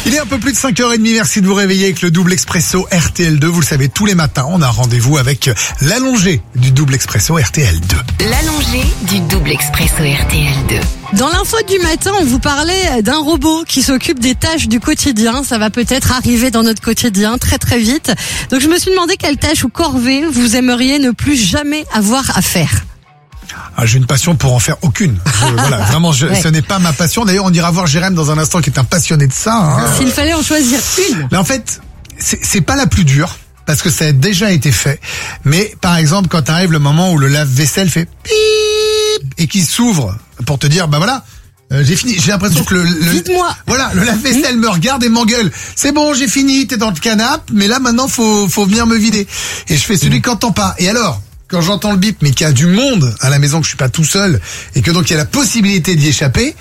Il est un peu plus de 5h30, merci de vous réveiller avec le double expresso RTL2. Vous le savez, tous les matins, on a rendez-vous avec l'allongé du double expresso RTL2. L'allongé du double expresso RTL2. Dans l'info du matin, on vous parlait d'un robot qui s'occupe des tâches du quotidien. Ça va peut-être arriver dans notre quotidien très très vite. Donc je me suis demandé quelle tâche ou corvée vous aimeriez ne plus jamais avoir à faire. Ah, j'ai une passion pour en faire aucune. Voilà, vraiment, ce n'est pas ma passion. D'ailleurs, on ira voir Jérém dans un instant qui est un passionné de ça. Hein. S'il fallait en choisir une. Mais en fait, c'est pas la plus dure parce que ça a déjà été fait. Mais par exemple, quand arrive le moment où le lave-vaisselle fait pip et qui s'ouvre pour te dire, bah voilà, j'ai fini. J'ai l'impression que Dites-moi. Voilà, le lave-vaisselle me regarde et m'engueule. C'est bon, j'ai fini. T'es dans le canapé, mais là maintenant, faut venir me vider. Et je fais celui qui n'entend pas. Et alors? Quand j'entends le bip, mais qu'il y a du monde à la maison, que je suis pas tout seul, et que donc il y a la possibilité d'y échapper,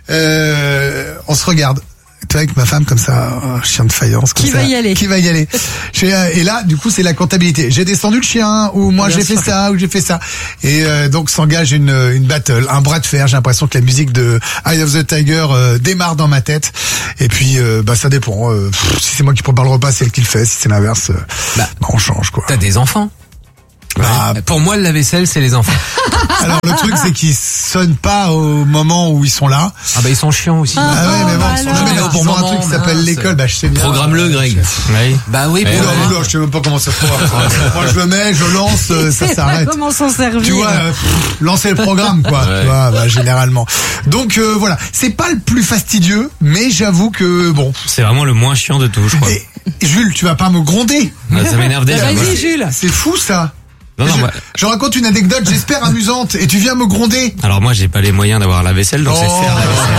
on se regarde. Tu vois, avec ma femme comme ça, chien de faïence. Comme Qui va y aller? Qui va y aller? Et là, du coup, c'est la comptabilité. J'ai descendu le chien, ou moi j'ai fait ça, ou j'ai fait ça. Et donc s'engage une battle, un bras de fer. J'ai l'impression que la musique de Eye of the Tiger démarre dans ma tête. Et puis, ça dépend. Si c'est moi qui prépare le repas, c'est elle qui le fait. Si c'est l'inverse, on change quoi. T'as des enfants? Bah, pour moi, le lave-vaisselle, c'est les enfants. Alors le truc, c'est qu'ils sonnent pas au moment où ils sont là. Ah bah ils sont chiants aussi. Ah ouais, mais bon, alors. non, mais pour moi un truc qui s'appelle l'école, je sais bien. Programme-le, Greg. Oui. Bah oui, Oula, je sais même pas comment ça se passe. Moi je le mets, je lance, ça s'arrête. Comment s'en servir? Tu vois, lancer le programme quoi. Ouais. Tu vois, généralement. Donc voilà, c'est pas le plus fastidieux, mais j'avoue que bon. C'est vraiment le moins chiant de tout, je crois. Et, Jules, tu vas pas me gronder. Ça m'énerve déjà. moi. Vas-y, Jules. C'est fou ça. Non, je, moi- je raconte une anecdote, j'espère amusante, et tu viens me gronder. Alors moi, j'ai pas les moyens d'avoir la vaisselle, donc c'est faire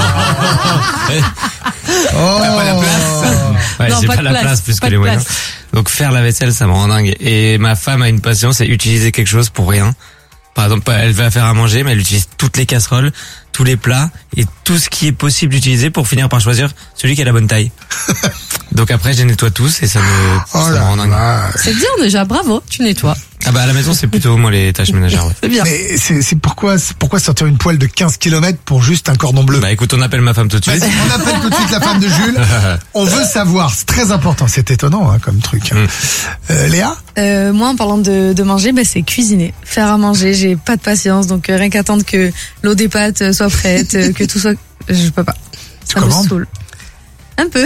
la vaisselle. Oh. Pas la place. Ouais, Non, j'ai pas pas de la place, place plus pas que de les moyens. place. Donc faire la vaisselle, ça me rend dingue. Et ma femme a une passion, c'est utiliser quelque chose pour rien. Par exemple, elle va faire à manger, mais elle utilise toutes les casseroles, tous les plats et tout ce qui est possible d'utiliser pour finir par choisir celui qui a la bonne taille. Donc après, je les nettoie tous et ça me rend dingue. C'est bien déjà, bravo, tu nettoies. Ah bah à la maison, c'est plutôt moi les tâches ménagères. Ouais. C'est bien. Mais c'est pourquoi sortir une poêle de 15 km pour juste un cordon bleu? Bah écoute, on appelle ma femme tout de suite. Vas-y, on appelle tout de suite la femme de Jules. On veut savoir, c'est très important, c'est étonnant comme truc. Léa? Moi, en parlant de manger, c'est cuisiner, faire à manger. J'ai pas de patience, donc rien qu'attendre que l'eau des pâtes soit prête, que tout soit, je peux pas. Ça me commandes saoule. Un peu.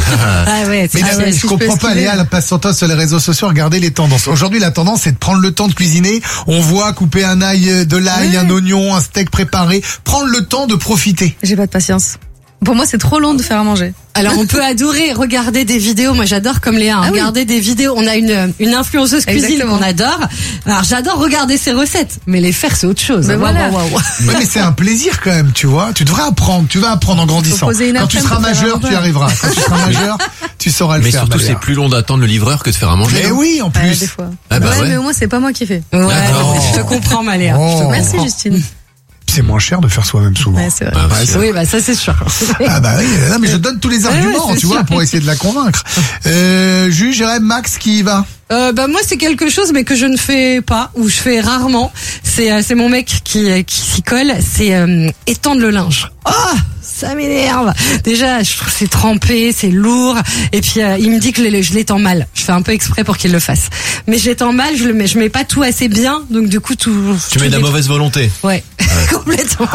Ah ouais, c'est Mais si je je comprends peux pas, esquiver. Léa, elle passe son temps sur les réseaux sociaux, regardez les tendances. Aujourd'hui, la tendance, c'est de prendre le temps de cuisiner. On voit couper un ail, de l'ail, Ouais. un oignon, un steak préparé. Prendre le temps de profiter. J'ai pas de patience. Pour moi, c'est trop long de faire à manger. Alors on peut adorer regarder des vidéos, moi j'adore comme Léa, Ah oui. regarder des vidéos, on a une influenceuse cuisine Exactement. qu'on adore, alors j'adore regarder ses recettes, mais les faire c'est autre chose. Mais voilà. Waouh. Ouais, mais c'est un plaisir quand même, tu vois. Tu devrais apprendre, tu vas apprendre en grandissant. poser une Quand tu seras après-midi pour faire majeur, un tu repas. arriveras. Quand tu seras majeur, tu sauras le Mais faire. surtout, Léa. c'est plus long d'attendre le livreur que de faire à manger. Mais non oui, en plus. Des fois. Ah bah ouais. Mais au moins, c'est pas moi qui fais. Ouais, D'accord. je te comprends ma Léa. Oh. Merci, Justine. C'est moins cher de faire soi-même souvent. Ouais, c'est vrai. Ah, Ouais, c'est- Oui, bah ça c'est sûr. Ah bah oui, non, mais je donne tous les arguments, ouais, c'est tu vois, sûr. pour essayer de la convaincre. Jules, Jérém, Max, qui y va? Bah moi c'est quelque chose mais que je ne fais pas ou je fais rarement. C'est mon mec qui s'y colle. C'est étendre le linge. Oh, ça m'énerve. Déjà je trouve que c'est trempé, c'est lourd. Et puis il me dit que je l'étends mal. Je fais un peu exprès pour qu'il le fasse. Mais je l'étends mal, je mets pas tout assez bien. Donc du coup tout. Tu mets de la tout mauvaise volonté. Ouais, complètement.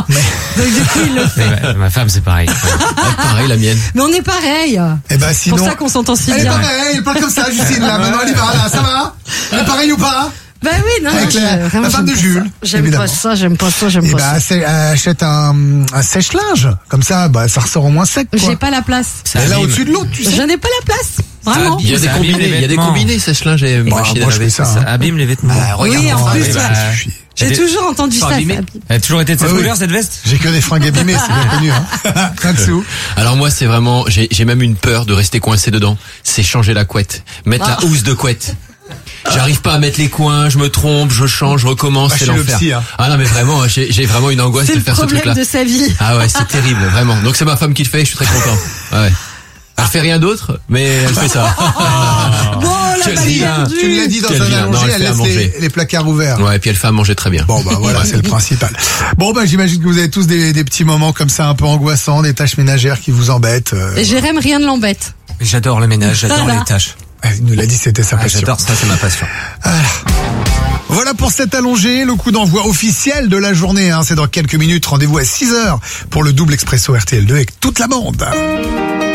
Donc du coup il le fait. Ouais, ma femme, c'est pareil. Ah, pareil, la mienne. Mais on est pareil. Eh ben C'est pour sinon. ça qu'on s'entend si Elle est bien. pareille, elle parle comme ça, Justine, là. Maintenant, elle y va, là. Ça va? Elle est pareille ou pas? Bah oui, non, Avec la vraiment, femme de j'aime pas Jules, ça. J'aime évidemment. pas ça, j'aime pas ça. Eh ben, achète un sèche-linge. Comme ça, ça ressort au moins sec, quoi. J'ai pas la place. Ça Elle est là abîme. au-dessus de l'autre, tu sais. Je n'ai pas la place. Vraiment. Il y a des Ça abîme combinés, les il y a des vêtements. combinés, sèche-linge et machine à moi, je laver. fais ça. Ça abîme les vêtements. Oui, en plus, ouais, ouais. suffit. J'ai toujours entendu ça. abîmé. ça. Elle a toujours été de cette Ah oui. couleur, cette veste? J'ai que des fringues abîmées, c'est bien connu, hein. Maxou. Alors moi, c'est vraiment, j'ai même une peur de rester coincé dedans. C'est changer la couette. Mettre la housse de couette. J'arrive pas à mettre les coins, je me trompe, je change, je recommence, c'est chez le l'enfer. psy, hein. Ah non mais vraiment, j'ai vraiment une angoisse C'est de le faire ce problème truc-là. de sa vie. Ah ouais, c'est terrible, vraiment. Donc c'est ma femme qui le fait, je suis très content. Ah ouais. Elle fait rien d'autre, mais elle fait ça. Bon, la Quelle bataille dit. vilain. Tu l'as dit dans Quel un vilain. Non, allongé, elle elle fait à laisse manger. les placards ouverts. Ouais, et puis elle fait à manger très bien. Bon bah voilà, c'est le principal. Bon bah j'imagine que vous avez tous des petits moments comme ça un peu angoissants, des tâches ménagères qui vous embêtent. Et Jérém, rien ne l'embête. J'adore le ménage, j'adore les tâches. Il nous l'a dit, c'était sa passion. J'adore ça, c'est ma passion. Voilà pour cet allongé, le coup d'envoi officiel de la journée. C'est dans quelques minutes. Rendez-vous à 6h pour le double expresso RTL2 avec toute la bande.